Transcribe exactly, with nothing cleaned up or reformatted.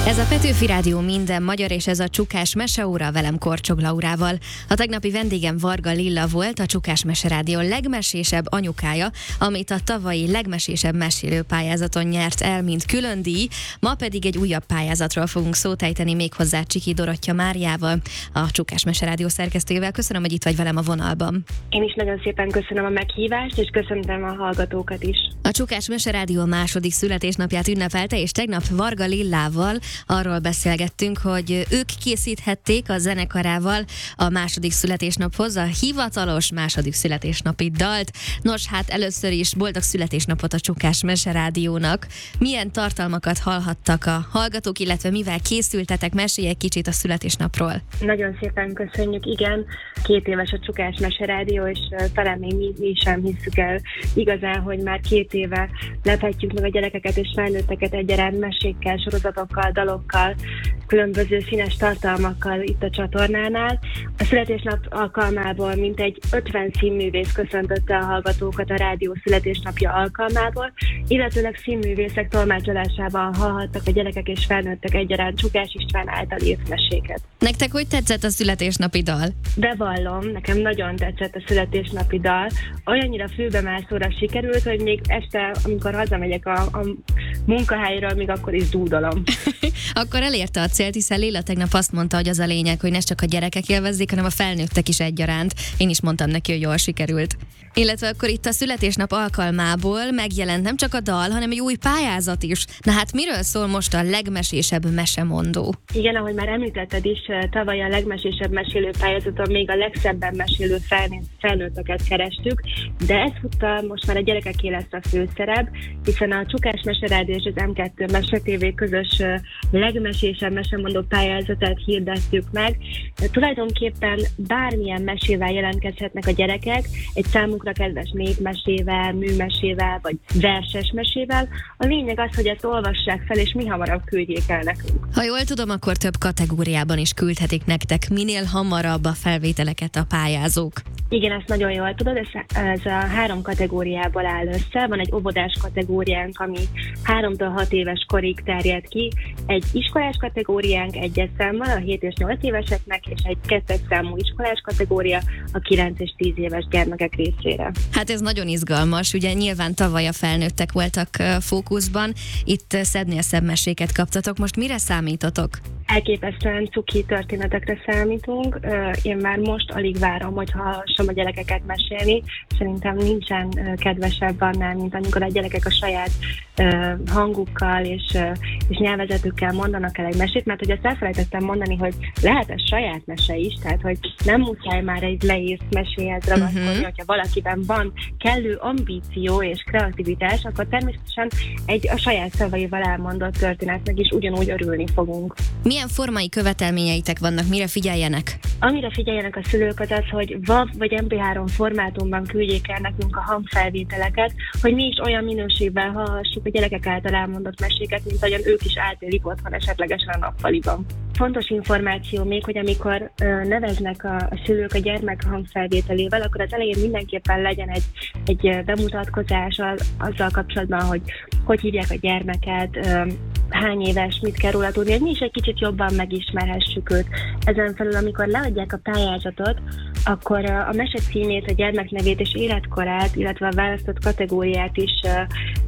Ez a Petőfi Rádió minden magyar, és ez a Csukás Meseóra velem Korcsog Laurával. A tegnapi vendégem Varga Lilla volt, a Csukás Meserádió legmesésebb anyukája, amit a tavalyi legmesésebb mesélő pályázaton nyert el, mint külön díj. Ma pedig egy újabb pályázatról fogunk szót ejteni, méghozzá Csiki Dorottya Máriával, a Csukás Meserádió szerkesztőjével. Köszönöm, hogy itt vagy velem a vonalban. Én is nagyon szépen köszönöm a meghívást, és köszönöm a hallgatókat is. A Csukás Meserádió második születésnapját ünnepelte, és tegnap Varga Lillával arról beszélgettünk, hogy ők készíthették a zenekarával a második születésnaphoz a hivatalos második születésnapi dalt. Nos, hát először is boldog születésnapot a Csukás Meserádiónak. Milyen tartalmakat hallhattak a hallgatók, illetve mivel készültetek? Mesélj egy kicsit a születésnapról. Nagyon szépen köszönjük, igen. Két éves a Csukás Meserádió, és talán még mi, mi sem hisszük el igazán, hogy már két éve lephetjük meg a gyerekeket és felnőtteket egyaránt mesékkel, sorozatokkal, dalokkal, különböző színes tartalmakkal itt a csatornánál. A születésnap alkalmából mintegy ötven színművész köszöntötte a hallgatókat a rádió születésnapja alkalmából, illetőleg színművészek tolmácsolásában hallhattak a gyerekek és felnőttek egyaránt Csukás István által írt meséket. Nektek hogy tetszett a születésnapi dal? Bevallom, nekem nagyon tetszett a születésnapi dal. Olyannyira fülbemászóra sikerült, hogy még este, amikor hazamegyek a, a munkahelyről, még akkor is dúdolom. Akkor elérte a célt, hiszen Lilla tegnap azt mondta, hogy az a lényeg, hogy ne csak a gyerekek élvezzék, hanem a felnőttek is egyaránt. Én is mondtam neki, hogy jól sikerült. Illetve akkor itt a születésnap alkalmából megjelent nem csak a dal, hanem egy új pályázat is. Na hát miről szól most a legmesésebb mesemondó? Igen, ahogy már említetted is, tavaly a legmesésebb mesélő pályázaton még a legszebben mesélő felnőtteket kerestük, de ezúttal most már a gyerekeké lesz a főszerep, hiszen a Csukás Meserádió és az em kettő Mese té vé közös legmesésebb mesemondó pályázatát hirdettük meg. De tulajdonképpen bármilyen mesével jelentkezhetnek a gyerekek, egy számukra kedves népmesével, műmesével, vagy verses mesével. A lényeg az, hogy ezt olvassák fel, és mi hamarabb küldjék el nekünk. Ha jól tudom, akkor több kategóriában is küldhetik nektek minél hamarabb a felvételeket a pályázók. Igen, ezt nagyon jól tudod, ez, ez a három kategóriából áll össze. Van egy óvodás kategóriánk, ami háromtól hat éves korig terjed ki, egy iskolás kategóriánk egyes számmal a hét és nyolc éveseknek, és egy kettes számú iskolás kategória a kilenc és tíz éves gyermekek részére. Hát ez nagyon izgalmas, ugye nyilván tavaly a felnőttek voltak fókuszban, itt szebbnél szebb meséket kaptatok, most mire számítotok? Elképesztően cuki történetekre számítunk. Én már most alig várom, hogy hallhassam a gyerekeket mesélni. Szerintem nincsen kedvesebb annál, mint amikor a gyerekek a saját hangukkal és, és nyelvezetükkel mondanak el egy mesét, mert hogy azt elfelejtettem mondani, hogy lehet ez saját mese is, tehát hogy nem muszáj már egy leírt meséhez ragaszkodni, uh-huh. hogyha valakiben van kellő ambíció és kreativitás, akkor természetesen egy a saját szavaival elmondott történetnek is ugyanúgy örülni fogunk. Milyen formai követelményeitek vannak, mire figyeljenek? Amire figyeljenek a szülők az az, hogy WAV vagy em pé három formátumban küldjék el nekünk a hangfelvételeket, hogy mi is olyan minőségben hallhassuk a gyerekek által elmondott meséket, mint ahogyan ők is átélik otthon esetlegesen a nappaliban. Fontos információ még, hogy amikor ö, neveznek a, a szülők a gyermek hangfelvételével, akkor az elején mindenképpen legyen egy, egy bemutatkozás azzal kapcsolatban, hogy hogy hívják a gyermeket, ö, hány éves, mit kell róla tudni, hogy mi is egy kicsit jobban megismerhessük őt. Ezen felül, amikor leadják a pályázatot, akkor a mese címét, a gyermek nevét és életkorát, illetve a választott kategóriát is